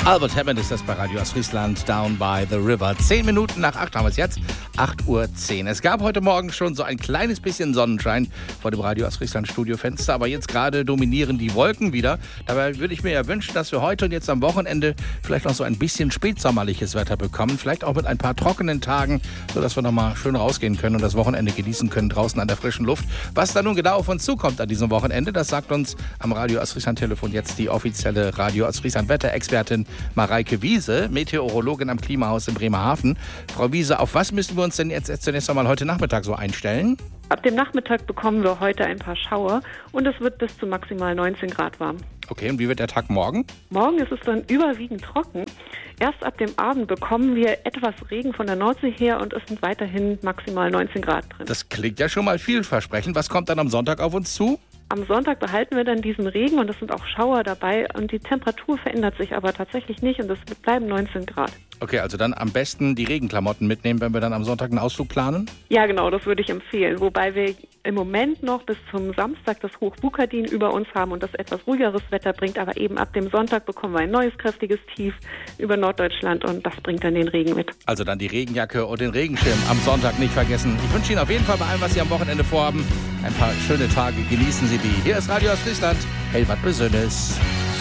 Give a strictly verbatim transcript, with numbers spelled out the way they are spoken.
Albert Hammond ist das bei Radio Ostfriesland, Down by the River. Zehn Minuten nach acht haben wir es jetzt, acht Uhr zehn. Es gab heute Morgen schon so ein kleines bisschen Sonnenschein vor dem Radio Ostfriesland Studiofenster, aber jetzt gerade dominieren die Wolken wieder. Dabei würde ich mir ja wünschen, dass wir heute und jetzt am Wochenende vielleicht noch so ein bisschen spätsommerliches Wetter bekommen. Vielleicht auch mit ein paar trockenen Tagen, sodass wir noch mal schön rausgehen können und das Wochenende genießen können draußen an der frischen Luft. Was da nun genau auf uns zukommt an diesem Wochenende, das sagt uns am Radio Ostfriesland Telefon jetzt die offizielle Radio Ostfriesland Wetterexpertin Mareike Wiese, Meteorologin am Klimahaus in Bremerhaven. Frau Wiese, auf was müssen wir uns denn jetzt zunächst einmal heute Nachmittag so einstellen? Ab dem Nachmittag bekommen wir heute ein paar Schauer und es wird bis zu maximal neunzehn Grad warm. Okay, und wie wird der Tag morgen? Morgen ist es dann überwiegend trocken. Erst ab dem Abend bekommen wir etwas Regen von der Nordsee her und es sind weiterhin maximal neunzehn Grad drin. Das klingt ja schon mal vielversprechend. Was kommt dann am Sonntag auf uns zu? Am Sonntag behalten wir dann diesen Regen und es sind auch Schauer dabei und die Temperatur verändert sich aber tatsächlich nicht und es bleiben neunzehn Grad. Okay, also dann am besten die Regenklamotten mitnehmen, wenn wir dann am Sonntag einen Ausflug planen? Ja, genau, das würde ich empfehlen. Wobei wir im Moment noch bis zum Samstag das Hoch Bukadin über uns haben und das etwas ruhigeres Wetter bringt. Aber eben ab dem Sonntag bekommen wir ein neues kräftiges Tief über Norddeutschland und das bringt dann den Regen mit. Also dann die Regenjacke und den Regenschirm am Sonntag nicht vergessen. Ich wünsche Ihnen auf jeden Fall bei allem, was Sie am Wochenende vorhaben, ein paar schöne Tage. Genießen Sie die. Hier ist Radio Ostfriesland. Helmut Besönnes.